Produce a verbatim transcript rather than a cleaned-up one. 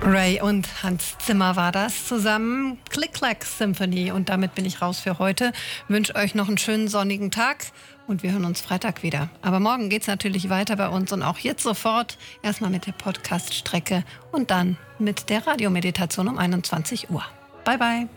Ray und Hans Zimmer war das zusammen. Click-Clack Symphony. Und damit bin ich raus für heute. Wünsche euch noch einen schönen sonnigen Tag und wir hören uns Freitag wieder. Aber morgen geht's natürlich weiter bei uns und auch jetzt sofort erstmal mit der Podcast-Strecke und dann mit der Radiomeditation um einundzwanzig Uhr. Bye, bye.